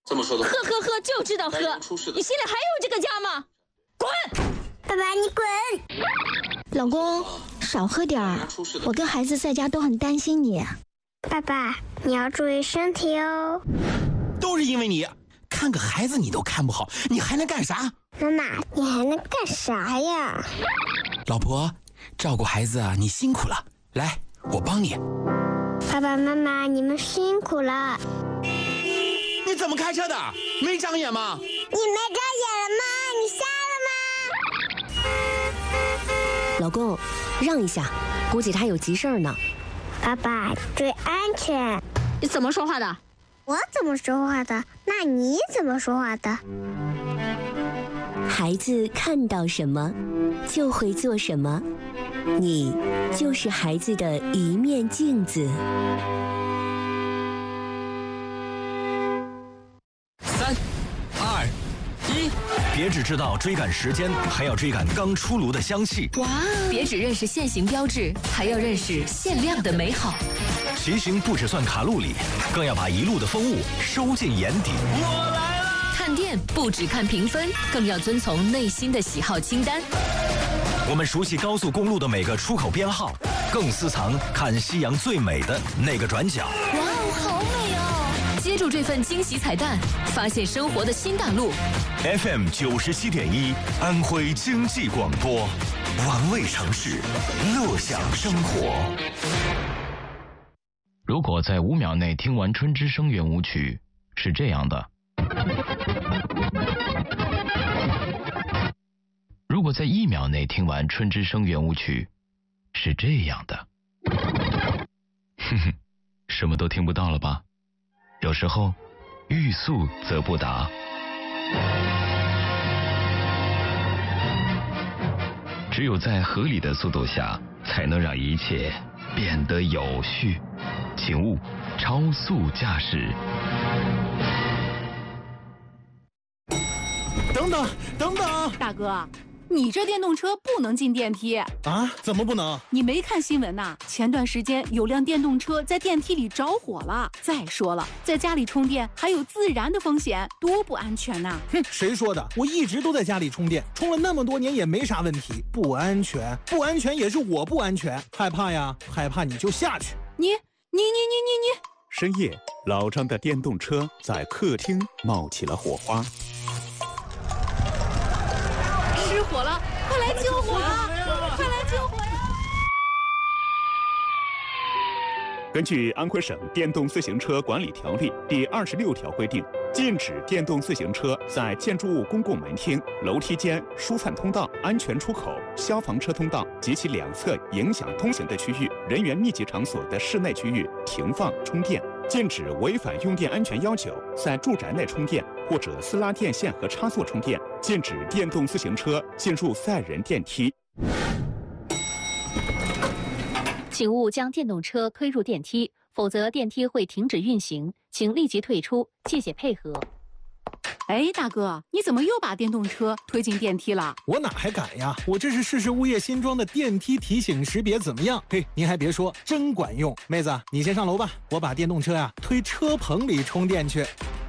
这么说的， 喝，就知道喝。你心里还有这个家吗？滚！ 爸爸，你滚！ 老公，少喝点儿，我跟孩子在家都很担心你。 爸爸，你要注意身体哦。 都是因为你，看个孩子你都看不好，你还能干啥？ 妈妈，你还能干啥呀？ 老婆，照顾孩子啊，你辛苦了，来，我帮你。 爸爸妈妈，你们辛苦了。 你怎么开车的？没长眼吗？ 你没长眼了吗？你瞎了吗？ 老公，让一下，估计他有急事儿呢。 爸爸，注意安全。 你怎么说话的？ 我怎么说话的？那你怎么说话的？ 孩子看到什么，就会做什么。你就是孩子的一面镜子。 3、2、1，别只知道追赶时间，还要追赶刚出炉的香气。 哇！别只认识限行标志，还要认识限量的美好。 骑行不只算卡路里，更要把一路的风物收进眼底。我来了！ 看店不只看评分，更要遵从内心的喜好清单。 我们熟悉高速公路的每个出口编号，更私藏看夕阳最美的那个转角。 哇哦，好美哦！接住这份惊喜彩蛋，发现生活的新大陆。 FM 97.1，安徽经济广播，玩味城市，乐享生活。 如果在5秒内听完《春之声》圆舞曲，是这样的；如果在1秒内听完《春之声》圆舞曲，是这样的。哼哼，什么都听不到了吧？有时候，欲速则不达。只有在合理的速度下，才能让一切变得有序。请勿超速驾驶。 等等， 大哥，你这电动车不能进电梯啊？怎么不能？ 你没看新闻呐？前段时间有辆电动车在电梯里着火了。再说了，在家里充电还有自燃的风险，多不安全呐！ 哼，谁说的？我一直都在家里充电，充了那么多年也没啥问题。不安全，不安全也是我不安全。害怕呀，害怕你就下去。 你！ 深夜，老张的电动车在客厅冒起了火花。 失火了，快来救火啊！快来救火呀！ 根据安徽省电动自行车管理条例第26条规定，禁止电动自行车在建筑物公共门厅、楼梯间、疏散通道、安全出口、消防车通道及其两侧影响通行的区域、人员密集场所的室内区域停放充电。禁止违反用电安全要求在住宅内充电或者私拉电线和插座充电。禁止电动自行车进入载人电梯。 请勿将电动车推入电梯，否则电梯会停止运行，请立即退出，谢谢配合。 哎，大哥，你怎么又把电动车推进电梯了？ 我哪还敢呀！我这是事物业新装的电梯提醒识别，怎么样？嘿，您还别说，真管用。妹子，你先上楼吧，我把电动车呀推车棚里充电去。